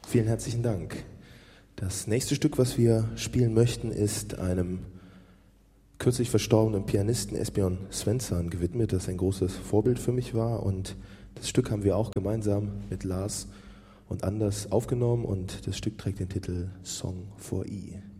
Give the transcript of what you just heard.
Vielen herzlichen Dank. Das nächste Stück, was wir spielen möchten, ist einem kürzlich verstorbenen Pianisten Esbjörn Svensson gewidmet, das ein großes Vorbild für mich war. Und das Stück haben wir auch gemeinsam mit Lars und Anders aufgenommen und das Stück trägt den Titel Song for E.